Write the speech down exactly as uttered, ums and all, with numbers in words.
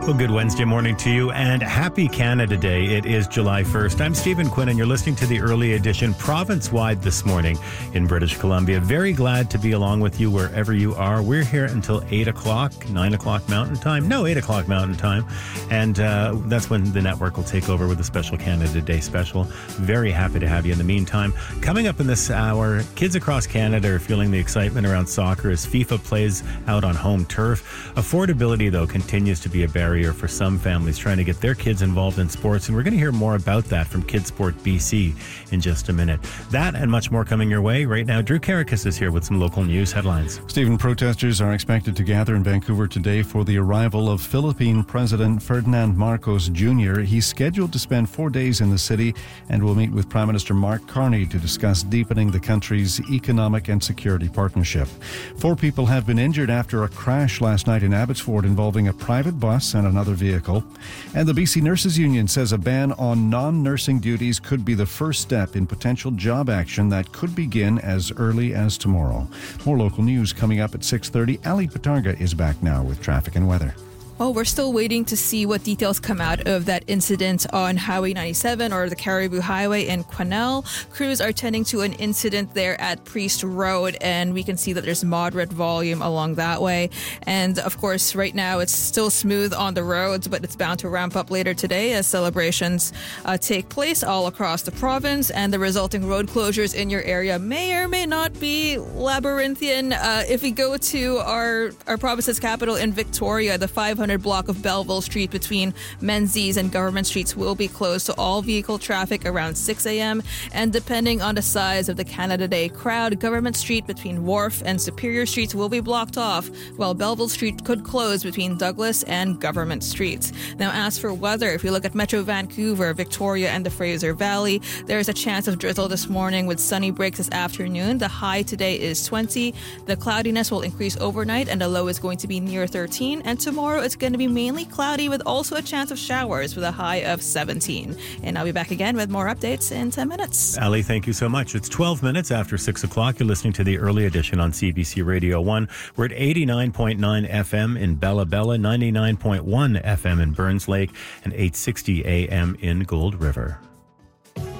Well, good Wednesday morning to you and happy Canada Day. It is July first. I'm Stephen Quinn and you're listening to the early edition province-wide this morning in British Columbia. Very glad to be along with you wherever you are. We're here until eight o'clock, nine o'clock Mountain Time. No, eight o'clock Mountain Time. And uh, that's when the network will take over with a special Canada Day special. Very happy to have you in the meantime. Coming up in this hour, kids across Canada are feeling the excitement around soccer as FIFA plays out on home turf. Affordability, though, continues to be a barrier for some families trying to get their kids involved in sports, and we're going to hear more about that from Kidsport B C in just a minute. That and much more coming your way. Right now, Drew Karakis is here with some local news headlines. Stephen, protesters are expected to gather in Vancouver today for the arrival of Philippine President Ferdinand Marcos Junior He's scheduled to spend four days in the city and will meet with Prime Minister Mark Carney to discuss deepening the country's economic and security partnership. Four people have been injured after a crash last night in Abbotsford involving a private bus and another vehicle. And the B C Nurses Union says a ban on non-nursing duties could be the first step in potential job action that could begin as early as tomorrow. More local news coming up at six thirty. Ali Patarga is back now with traffic and weather. Well, we're still waiting to see what details come out of that incident on Highway ninety-seven or the Caribou Highway in Quesnel. Crews are tending to an incident there at Priest Road, and we can see that there's moderate volume along that way. And of course, right now it's still smooth on the roads, but it's bound to ramp up later today as celebrations uh, take place all across the province, and the resulting road closures in your area may or may not be labyrinthian. Uh, if we go to our, our province's capital in Victoria, the five hundred block of Belleville Street between Menzies and Government Streets will be closed to all vehicle traffic around six a.m. And depending on the size of the Canada Day crowd, Government Street between Wharf and Superior Streets will be blocked off, while Belleville Street could close between Douglas and Government Streets. Now, as for weather, if you look at Metro Vancouver, Victoria, and the Fraser Valley, there is a chance of drizzle this morning with sunny breaks this afternoon. The high today is twenty. The cloudiness will increase overnight, and the low is going to be near thirteen. And tomorrow it's going to be mainly cloudy with also a chance of showers with a high of seventeen. And I'll be back again with more updates in ten minutes. Ali, thank you so much. It's twelve minutes after six o'clock. You're listening to the early edition on C B C Radio one. We're at eighty-nine point nine F M in Bella Bella, ninety-nine point one F M in Burns Lake, and eight sixty A M in Gold River.